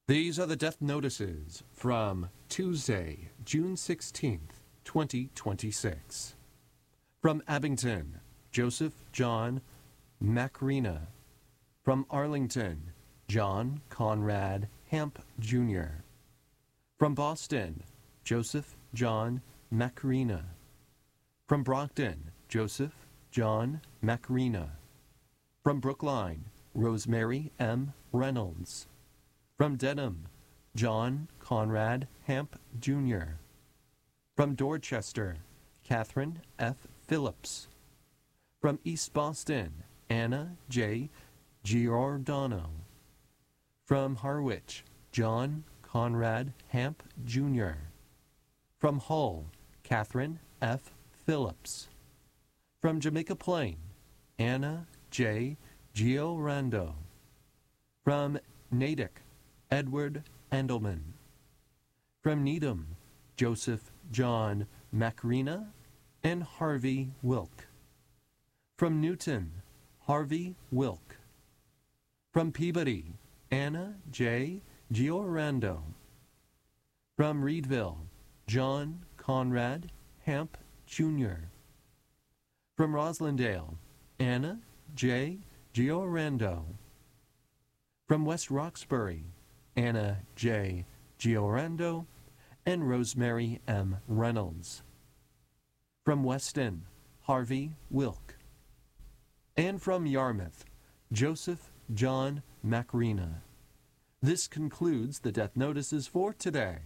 These are the death notices from Tuesday, June 16th, 2026. From Abington, Joseph John Macrina. From Arlington, John Conrad Hamp Jr. From Boston, Joseph John Macrina. From Brockton, Joseph John Macrina. From Brookline, Rosemary M. Reynolds. From Dedham, John Conrad Hamp Jr. From Dorchester, Catherine F. Phillips. From East Boston, Anna J. Giordano. From Harwich, John Conrad Hamp Jr. From Hull, Catherine F. Phillips. From Jamaica Plain, Anna J. Giorando. From Natick, Edward Endelman. From Needham, Joseph John Macrina and Harvey Wilk. From Newton, Harvey Wilk. From Peabody, Anna J. Giorando. From Reedville, John Conrad Hamp Jr. From Roslindale, Anna J. Giorando. From West Roxbury, Anna J. Giorando and Rosemary M. Reynolds. From Weston, Harvey Wilk. And from Yarmouth, Joseph John Macrina. This concludes the death notices for today.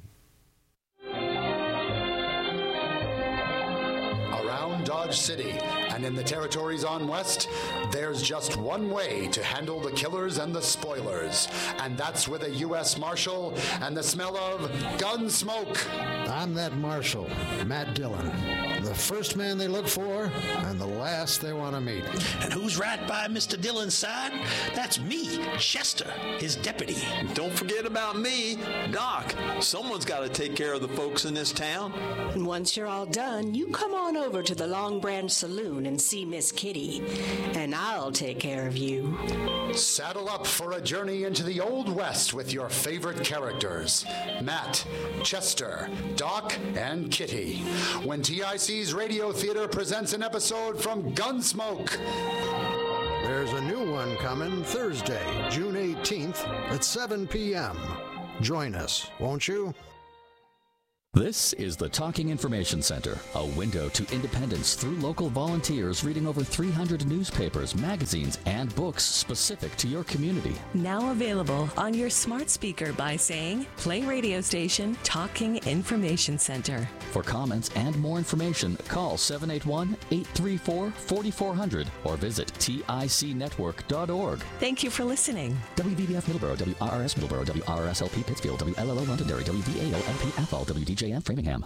Around Dodge City and in the territories on West, there's just one way to handle the killers and the spoilers, and that's with a U.S. Marshal and the smell of gun smoke. I'm that Marshal, Matt Dillon. The first man they look for and the last they want to meet. And who's right by Mr. Dillon's side? That's me, Chester, his deputy. Don't forget about me, Doc. Someone's got to take care of the folks in this town. And once you're all done, you come on over to the Long Branch Saloon and see Miss Kitty, and I'll take care of you. Saddle up for a journey into the Old West with your favorite characters, Matt, Chester, Doc, and Kitty, when TIC's Radio Theater presents an episode from Gunsmoke. There's a new one coming Thursday, June 18th at 7 p.m. Join us, won't you? This is the Talking Information Center, a window to independence through local volunteers reading over 300 newspapers, magazines, and books specific to your community. Now available on your smart speaker by saying, play radio station Talking Information Center. For comments and more information, call 781-834-4400 or visit ticnetwork.org. Thank you for listening. WVBF Middleborough, WRRS Middleborough, WRSLP Pittsfield, WLLO Londonderry, WVAO-LP Athol, WDJM Framingham.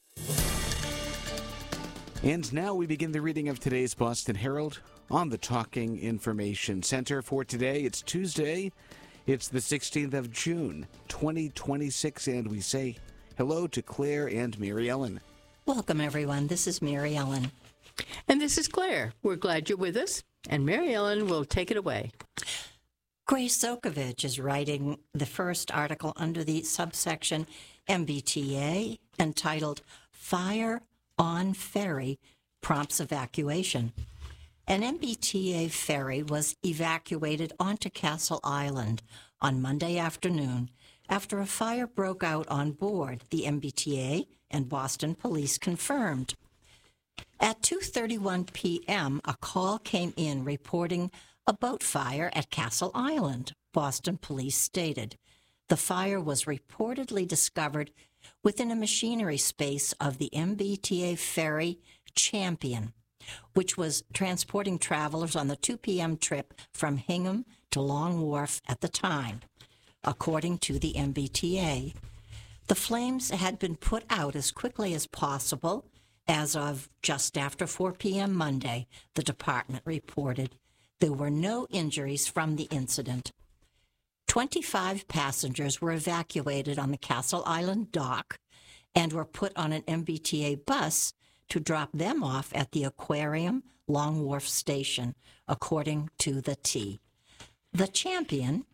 And now we begin the reading of today's Boston Herald on the Talking Information Center. For today, it's Tuesday. It's the 16th of June, 2026, and we say hello to Claire and Mary Ellen. Welcome, everyone. This is Mary Ellen. And this is Claire. We're glad you're with us, and Mary Ellen will take it away. Grace Zokovich is writing the first article under the subsection MBTA entitled Fire on Ferry Prompts Evacuation. An MBTA ferry was evacuated onto Castle Island on Monday afternoon after a fire broke out on board, the MBTA and Boston police confirmed. At 2:31 p.m., a call came in reporting a boat fire at Castle Island, Boston police stated. The fire was reportedly discovered within a machinery space of the MBTA ferry Champion, which was transporting travelers on the 2 p.m. trip from Hingham to Long Wharf at the time, according to the MBTA. The flames had been put out as quickly as possible as of just after 4 p.m. Monday, the department reported. There were no injuries from the incident. 25 passengers were evacuated on the Castle Island dock and were put on an MBTA bus to drop them off at the Aquarium Long Wharf station, according to the T. The Champion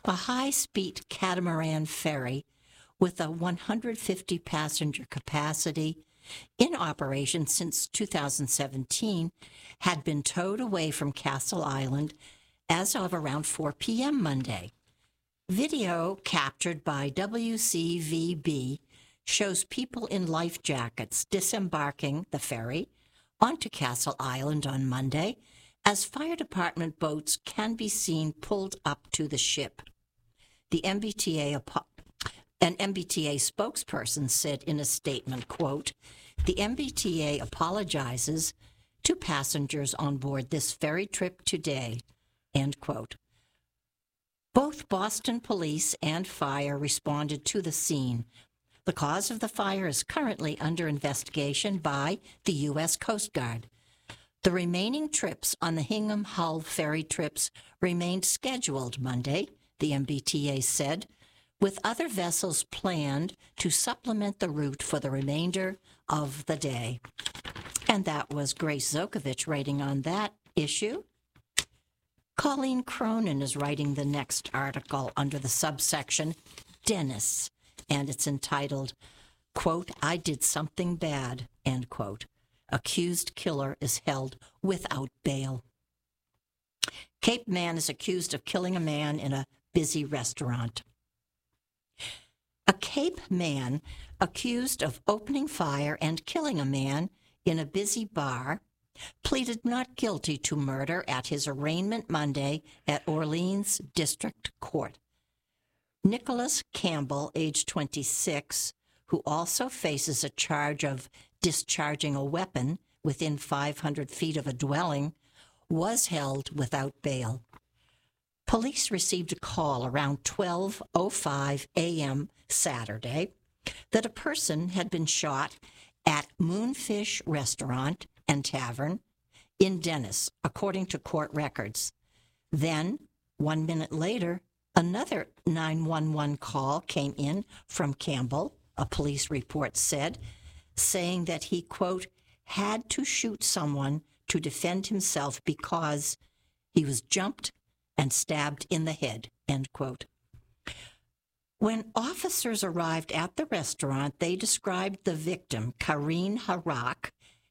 a high-speed catamaran ferry with a 150-passenger capacity in operation since 2017 had been towed away from Castle Island as of around 4 p.m. Monday. Video captured by WCVB shows people in life jackets disembarking the ferry onto Castle Island on Monday as fire department boats can be seen pulled up to the ship. The MBTA An MBTA spokesperson said in a statement, quote, "The MBTA apologizes to passengers on board this ferry trip today," end quote. Both Boston police and fire responded to the scene. The cause of the fire is currently under investigation by the U.S. Coast Guard. The remaining trips on the Hingham Hull ferry trips remained scheduled Monday, the MBTA said, with other vessels planned to supplement the route for the remainder of the day. And that was Grace Zokovich writing on that issue. Colleen Cronin is writing the next article under the subsection Dennis, and it's entitled, quote, "I did something bad," end quote. Accused killer is held without bail. Cape man is accused of killing a man in a busy restaurant. A Cape man accused of opening fire and killing a man in a busy bar pleaded not guilty to murder at his arraignment Monday at Orleans District Court. Nicholas Campbell, age 26, who also faces a charge of discharging a weapon within 500 feet of a dwelling, was held without bail. Police received a call around 12:05 a.m. Saturday that a person had been shot at Moonfish Restaurant and Tavern in Dennis, according to court records. Then, 1 minute later, another 911 call came in from Campbell, a police report said, saying that he, quote, had to shoot someone to defend himself because he was jumped and stabbed in the head, end quote. When officers arrived at the restaurant, they described the victim, Kareen Harakh,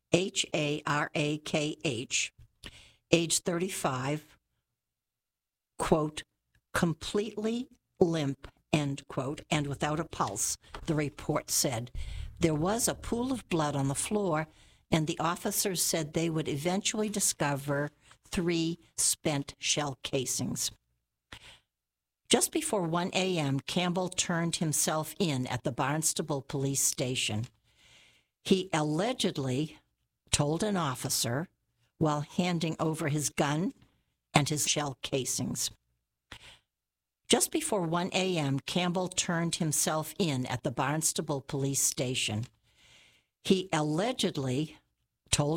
Harakh, age 35, quote, completely limp, end quote, and without a pulse, the report said. There was a pool of blood on the floor, and the officers said they would eventually discover 3 spent shell casings. Just before 1 a.m., Campbell turned himself in at the Barnstable police station. He allegedly told an officer while handing over his gun and his shell casings. Just before 1 a.m., Campbell turned himself in at the Barnstable police station. He allegedly told